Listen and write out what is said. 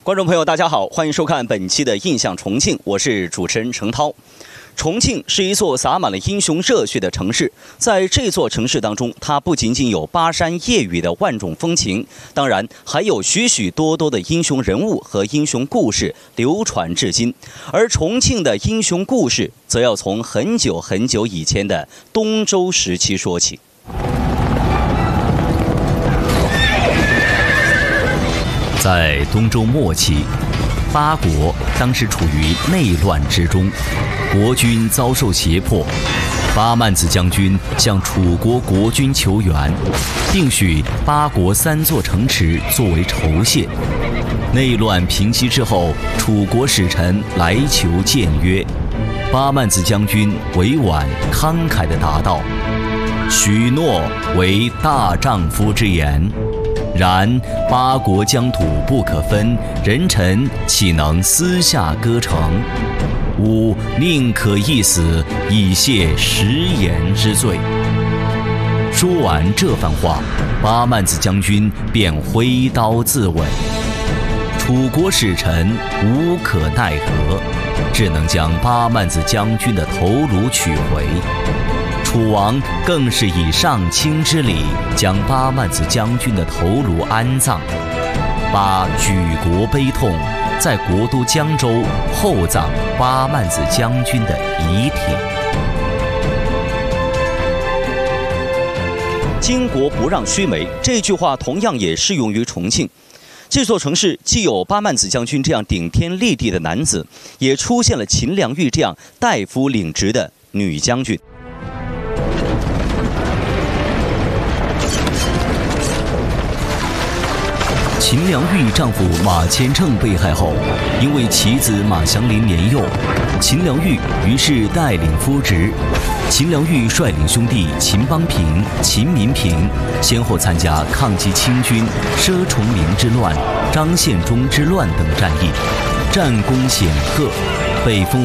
观众朋友，大家好，欢迎收看本期的《印象重庆》，我是主持人程涛。重庆是一座洒满了英雄热血的城市，在这座城市当中，它不仅仅有巴山夜雨的万种风情，当然还有许许多多的英雄人物和英雄故事流传至今。而重庆的英雄故事，则要从很久很久以前的东周时期说起。 在东周末期，巴国当时处于内乱之中，国君遭受胁迫，巴曼子将军向楚国国君求援，并许巴国3座城池作为酬谢。内乱平息之后，楚国使臣来求谏约，巴曼子将军委婉慷慨地答道：“许诺为大丈夫之言。然巴国疆土不可分，人臣岂能私下割城？吾宁可一死，以谢食言之罪。”说完这番话，巴曼子将军便挥刀自刎。楚国使臣无可奈何，只能将巴曼子将军的头颅取回。楚王更是以上卿之礼将巴曼子将军的头颅安葬，巴举国悲痛，在国都江州厚葬巴曼子将军的遗体。 巾帼不让须眉，这句话同样也适用于重庆。这座城市既有巴曼子将军这样顶天立地的男子，也出现了秦良玉这样大夫领职的女将军。 秦良玉丈夫马虔诚被害后，因为其子马祥林年幼，秦良玉于是带领夫侄。秦良玉率领兄弟秦邦平、秦民平，先后参加抗击清军、佘崇明之乱、张献忠之乱等战役，战功显赫，被封